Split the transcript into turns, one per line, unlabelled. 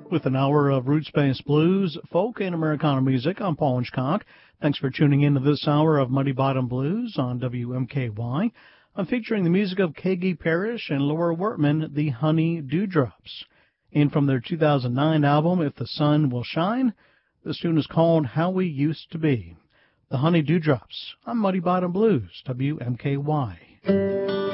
With an hour of roots-based blues, folk, and Americana music, I'm Paul Hitchcock. Thanks for tuning in to this hour of Muddy Bottom Blues on WMKY. I'm featuring the music of Kagi Parrish and Laura Wortman, the Honey Dewdrops. And from their 2009 album, If the Sun Will Shine, this tune is called How We Used to Be. The Honey Dewdrops on Muddy Bottom Blues, WMKY.